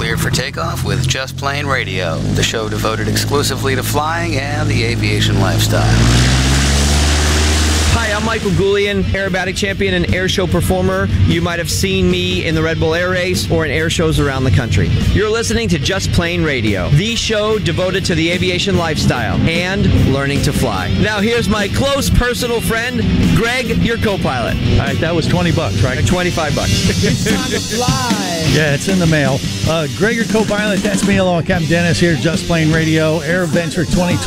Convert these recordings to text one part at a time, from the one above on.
cleared for takeoff with Just Plane Radio, the show devoted exclusively to flying and the aviation lifestyle. Hi, I'm Michael Goulian, aerobatic champion and air show performer. You might have seen me in the Red Bull Air Race or in air shows around the country. You're listening to Just Plane Radio, the show devoted to the aviation lifestyle and learning to fly. Now here's my close personal friend, Greg, your co-pilot. All right, that was $20, right? $25. It's time to fly. Yeah, it's in the mail. Greg, your co-pilot, that's me along with Captain Dennis here, Just Plane Radio, Air Adventure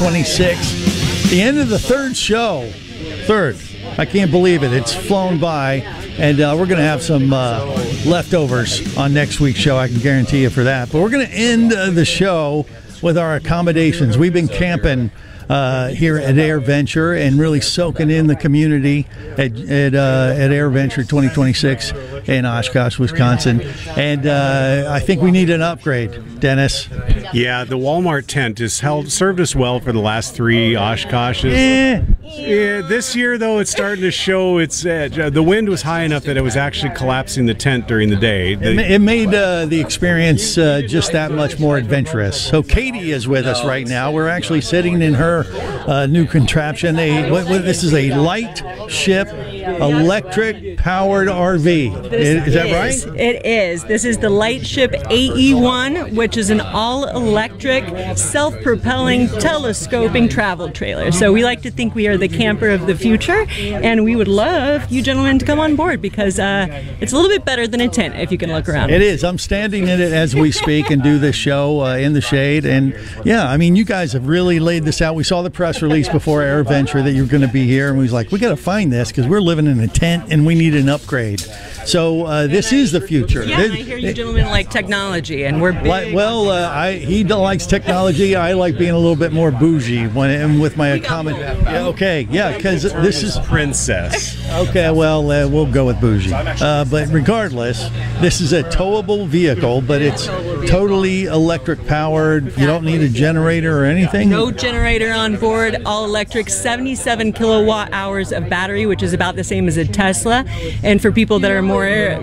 2026. The end of the third show. Third. I can't believe it. It's flown by, and we're going to have some leftovers on next week's show. I can guarantee you for that. But we're going to end the show with our accommodations. We've been camping here at Air Venture and really soaking in the community at Air Venture 2026 in Oshkosh, Wisconsin. And I think we need an upgrade, Dennis. Yeah, the Walmart tent has served us well for the last 3 Oshkoshes. Yeah, this year, though, it's starting to show its edge. The wind was high enough that it was actually collapsing the tent during the day. It made the experience just that much more adventurous. So Katie is with us right now. We're actually sitting in her new contraption. This is a light ship electric-powered RV. Is that right? It is. This is the Lightship AE1, which is an all-electric, self-propelling, telescoping travel trailer. So we like to think we are the camper of the future, and we would love you gentlemen to come on board because it's a little bit better than a tent if you can look around. It is. I'm standing in it as we speak and do this show in the shade. And yeah, I mean, you guys have really laid this out. We saw the press release before Air Venture that you were going to be here, and we was like, we got to find this because we're living in a tent and we need an upgrade. So this is the future. Yeah, I hear you gentlemen like technology, and we're big. He likes technology. I like being a little bit more bougie with my accommodation. Yeah, okay, yeah, because this is princess. Okay, well, we'll go with bougie. But regardless, this is a towable vehicle, but it's totally electric powered. You don't need a generator or anything. No generator on board. All electric. 77 kilowatt hours of battery, which is about the same as a Tesla. And for people that are more,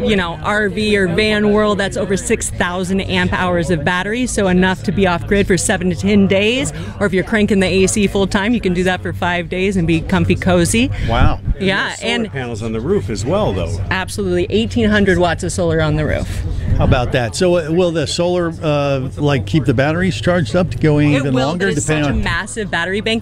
RV or van world, that's over 6,000 amp hours of battery. So enough to be off grid for 7 to 10 days. Or if you're cranking the AC full time, you can do that for 5 days and be comfy cozy. Wow. Yeah, and panels on the roof as well, though. Absolutely, 1,800 watts of solar on the roof. How about that? So will the solar keep the batteries charged up to going even longer? It will. There's such a massive battery bank.